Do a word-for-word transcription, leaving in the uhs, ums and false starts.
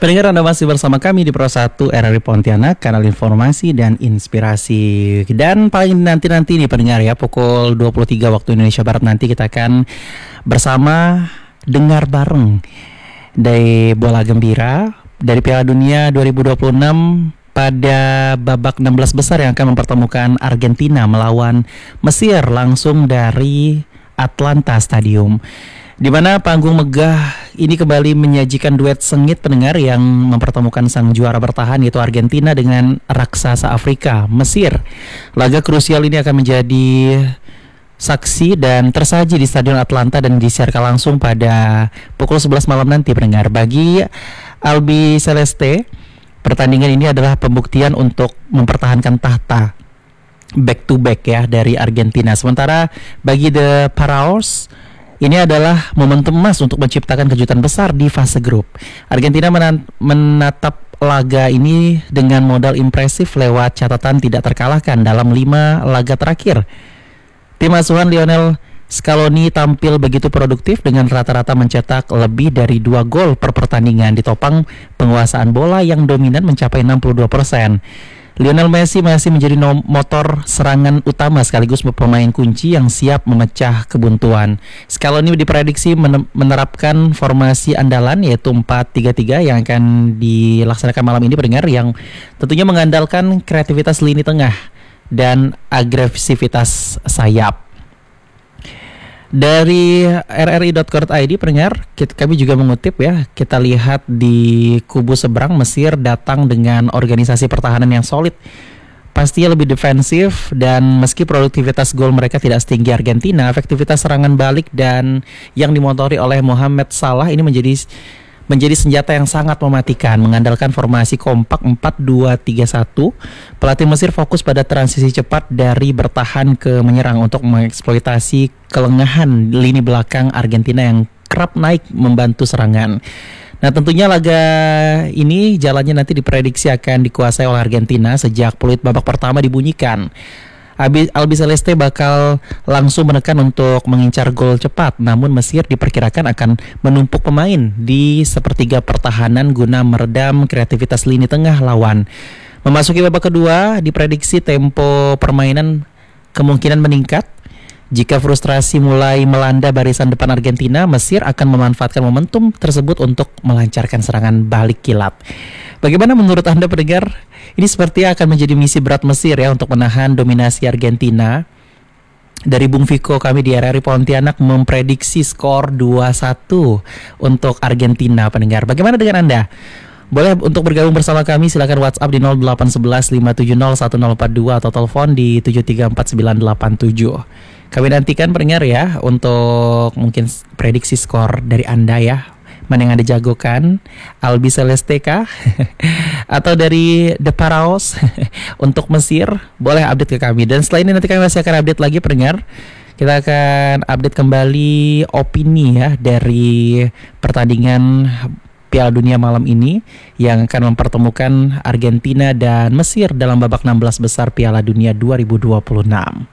Pendengar, Anda masih bersama kami di Pro satu R R I Pontianak, kanal informasi dan inspirasi. Dan paling nanti-nanti nih pendengar ya, pukul dua puluh tiga waktu Indonesia Barat nanti kita akan bersama dengar bareng dari bola gembira dari Piala Dunia dua ribu dua puluh enam pada babak enam belas besar yang akan mempertemukan Argentina melawan Mesir langsung dari Atlanta Stadium, di mana panggung megah ini kembali menyajikan duet sengit pendengar yang mempertemukan sang juara bertahan yaitu Argentina dengan raksasa Afrika, Mesir. Laga krusial ini akan menjadi saksi dan tersaji di Stadion Atlanta dan disiarkan langsung pada pukul sebelas malam nanti pendengar. Bagi Albi Celeste, pertandingan ini adalah pembuktian untuk mempertahankan tahta back to back ya dari Argentina. Sementara bagi The Paraos, ini adalah momentum emas untuk menciptakan kejutan besar di fase grup. Argentina menatap laga ini dengan modal impresif lewat catatan tidak terkalahkan dalam lima laga terakhir. Tim asuhan Lionel Scaloni tampil begitu produktif dengan rata-rata mencetak lebih dari dua gol per pertandingan, ditopang penguasaan bola yang dominan mencapai enam puluh dua persen. Lionel Messi masih menjadi motor serangan utama sekaligus pemain kunci yang siap memecah kebuntuan. Scaloni diprediksi menerapkan formasi andalan yaitu empat tiga tiga yang akan dilaksanakan malam ini pendengar, yang tentunya mengandalkan kreativitas lini tengah dan agresivitas sayap. Dari r r i dot co dot i d pendengar, kita, kami juga mengutip ya, kita lihat di kubu seberang Mesir datang dengan organisasi pertahanan yang solid, pastinya lebih defensif, dan meski produktivitas gol mereka tidak setinggi Argentina, efektivitas serangan balik dan yang dimotori oleh Mohamed Salah ini menjadi menjadi senjata yang sangat mematikan. Mengandalkan formasi kompak empat dua tiga satu, pelatih Mesir fokus pada transisi cepat dari bertahan ke menyerang untuk mengeksploitasi kelengahan lini belakang Argentina yang kerap naik membantu serangan. Nah, tentunya laga ini jalannya nanti diprediksi akan dikuasai oleh Argentina sejak peluit babak pertama dibunyikan. Albi Celeste bakal langsung menekan untuk mengincar gol cepat, namun Mesir diperkirakan akan menumpuk pemain di sepertiga pertahanan guna meredam kreativitas lini tengah lawan. Memasuki babak kedua, diprediksi tempo permainan kemungkinan meningkat. Jika frustrasi mulai melanda barisan depan Argentina, Mesir akan memanfaatkan momentum tersebut untuk melancarkan serangan balik kilat. Bagaimana menurut Anda pendengar? Ini sepertinya akan menjadi misi berat Mesir ya untuk menahan dominasi Argentina. Dari Bung Viko, kami di R R I Pontianak memprediksi skor dua satu untuk Argentina pendengar. Bagaimana dengan Anda? Boleh untuk bergabung bersama kami, silakan WhatsApp di nol delapan satu satu lima tujuh nol satu nol empat dua atau telepon di tujuh tiga empat sembilan delapan tujuh. Kami nantikan pendengar ya untuk mungkin prediksi skor dari Anda ya. Mana yang Anda jagokan? Albi Celeste kah? Atau dari The Paraos untuk Mesir? Boleh update ke kami. Dan setelah ini nanti kami masih akan update lagi pendengar. Kita akan update kembali opini ya dari pertandingan Piala Dunia malam ini yang akan mempertemukan Argentina dan Mesir dalam babak enam belas besar Piala Dunia dua ribu dua puluh enam.